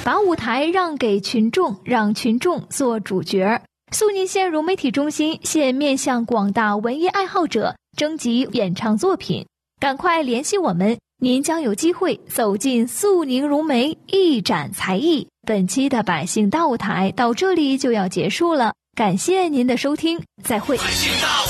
把舞台让给群众，让群众做主角。肃宁县融媒体中心现面向广大文艺爱好者征集演唱作品，赶快联系我们，您将有机会走进肃宁融媒，一展才艺。本期的百姓大舞台到这里就要结束了，感谢您的收听，再会。百姓大舞